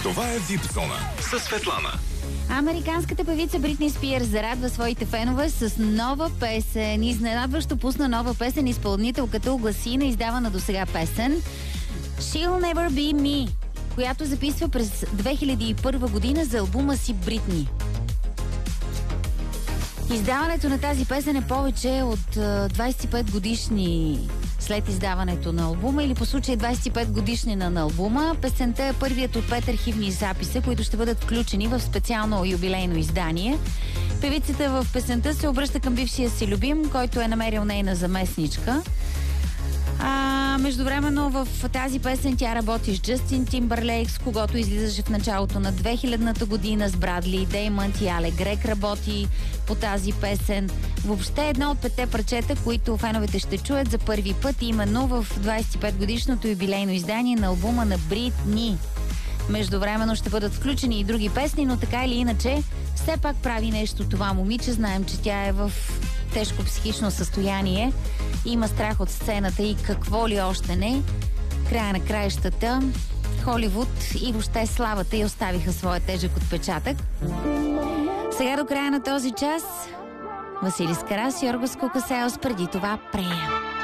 Това е VIP Зона със Светлана. Американската певица Бритни Спиърс зарадва своите фенове с нова песен. Изненадващо пусна нова песен изпълнителката огласи на издавана досега песен She'll Never Be Me, която записва през 2001 година за албума си Бритни. Издаването на тази песен е повече от 25 годишни след издаването на албума, или по случай 25 годишнина на албума. Песента е първият от 5 архивни записа, които ще бъдат включени в специално юбилейно издание. Певицата в песента се обръща към бившия си любим, който е намерил нейна заместничка. Междувременно в тази песен тя работи с Джастин Тимбърлейк, с когото излизаше в началото на 2000-та година, с Брадли Деймънд и Але Грек работи по тази песен. Въобще едно от 5 парчета, които феновете ще чуят за първи път, именно в 25-годишното юбилейно издание на албума на Бритни. Междувременно ще бъдат включени и други песни, но така или иначе все пак прави нещо това момиче. Знаем, че тя е в тежко психично състояние, има страх от сцената и какво ли още не. Края на краищата Холивуд и въобще славата й оставиха своя тежък отпечатък. Сега до края на този час Василис Карас, Йоргос Кукасеос, преди това Прея.